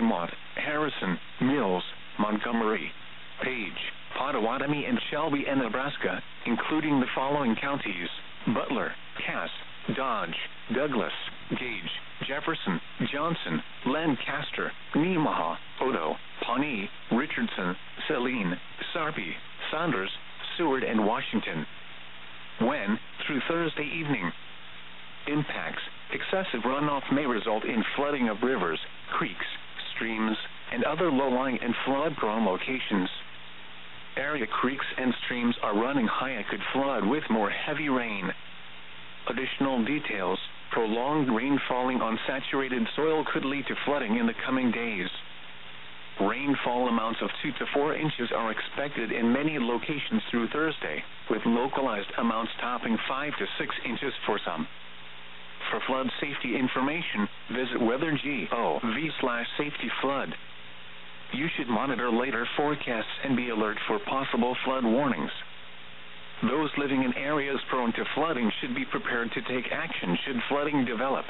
Fremont, Harrison, Mills, Montgomery, Page, Pottawatomie, and Shelby, and Nebraska, including the following counties: Butler, Cass, Dodge, Douglas, Gage, Jefferson, Johnson, Lancaster, Nemaha, Odo, Pawnee, Richardson, Saline, Sarpy, Saunders, Seward, and Washington. When, through Thursday evening. Impacts: excessive runoff may result in flooding of rivers, creeks, streams, and other low-lying and flood-prone locations. Area creeks and streams are running high and could flood with more heavy rain. Additional details: prolonged rain falling on saturated soil could lead to flooding in the coming days. Rainfall amounts of 2 to 4 inches are expected in many locations through Thursday, with localized amounts topping 5 to 6 inches for some. For flood safety information, visit weather.gov/safety-flood. You should monitor later forecasts and be alert for possible flood warnings. Those living in areas prone to flooding should be prepared to take action should flooding develop.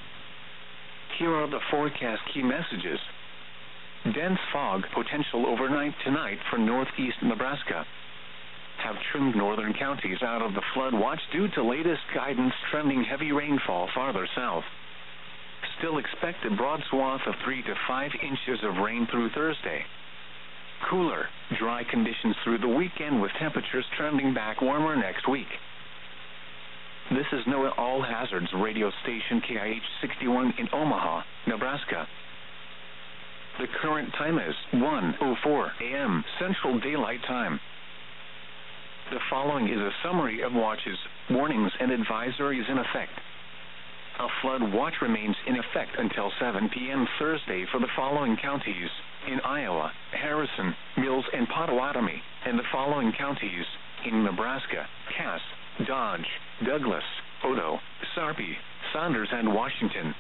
Here are the forecast key messages. Dense fog potential overnight tonight for northeast Nebraska. Have trimmed northern counties out of the flood watch due to latest guidance trending heavy rainfall farther south. Still expect a broad swath of 3 to 5 inches of rain through Thursday. Cooler, dry conditions through the weekend with temperatures trending back warmer next week. This is NOAA All Hazards radio station KIH 61 in Omaha, Nebraska. The current time is 1:04 a.m. Central Daylight Time. The following is a summary of watches, warnings, and advisories in effect. A flood watch remains in effect until 7 p.m. Thursday for the following counties: in Iowa, Harrison, Mills, and Pottawatomie, and the following counties: in Nebraska, Cass, Dodge, Douglas, Odo, Sarpy, Saunders, and Washington.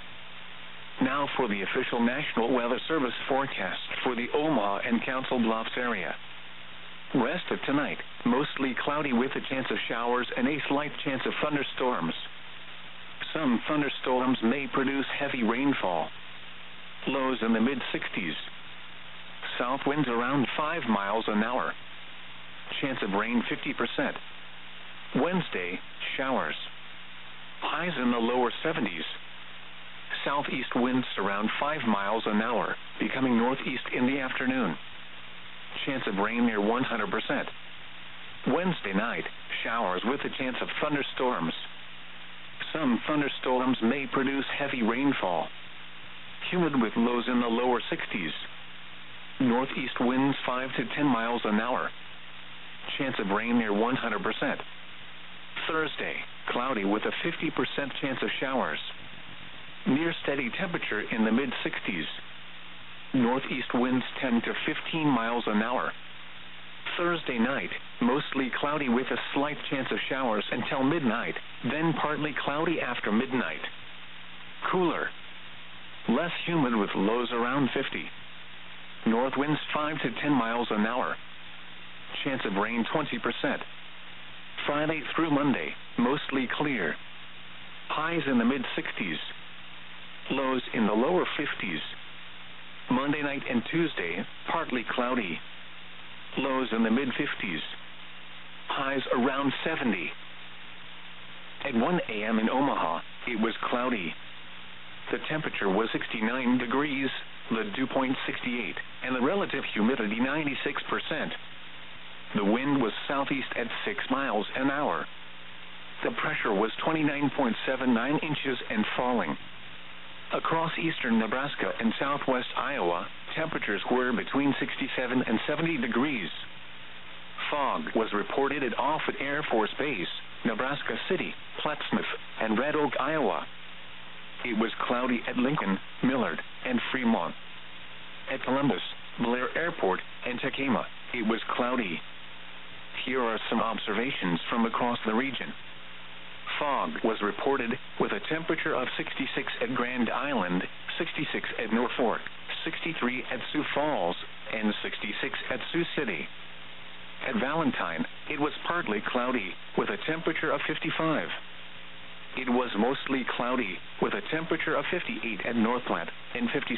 Now for the official National Weather Service forecast for the Omaha and Council Bluffs area. Rest of tonight, mostly cloudy with a chance of showers and a slight chance of thunderstorms. Some thunderstorms may produce heavy rainfall. Lows in the mid-60s. South winds around 5 miles an hour. Chance of rain 50%. Wednesday, showers. Highs in the lower 70s. Southeast winds around 5 miles an hour, becoming northeast in the afternoon. Chance of rain near 100%. Wednesday night, showers with a chance of thunderstorms. Some thunderstorms may produce heavy rainfall. Humid with lows in the lower 60s. Northeast winds 5 to 10 miles an hour. Chance of rain near 100%. Thursday, cloudy with a 50% chance of showers. Near steady temperature in the mid-60s. Northeast winds 10 to 15 miles an hour. Thursday night, mostly cloudy with a slight chance of showers until midnight, then partly cloudy after midnight. Cooler. Less humid with lows around 50. North winds 5 to 10 miles an hour. Chance of rain 20%. Friday through Monday, mostly clear. Highs in the mid-60s. Lows in the lower 50s. Monday night and Tuesday, partly cloudy. Lows in the mid-50s. Highs around 70. At 1 a.m. in Omaha, it was cloudy. The temperature was 69 degrees, the dew point 68, and the relative humidity 96%. The wind was southeast at 6 miles an hour. The pressure was 29.79 inches and falling. Across eastern Nebraska and southwest Iowa, temperatures were between 67 and 70 degrees. Fog was reported at Offutt Air Force Base, Nebraska City, Plattsmouth, and Red Oak, Iowa. It was cloudy at Lincoln, Millard, and Fremont. At Columbus, Blair Airport, and Tacoma, it was cloudy. Here are some observations from across the region. Fog was reported with a temperature of 66 at Grand Island, 66 at Norfolk, 63 at Sioux Falls, and 66 at Sioux City. At Valentine, it was partly cloudy with a temperature of 55. It was mostly cloudy with a temperature of 58 at North Platte and 56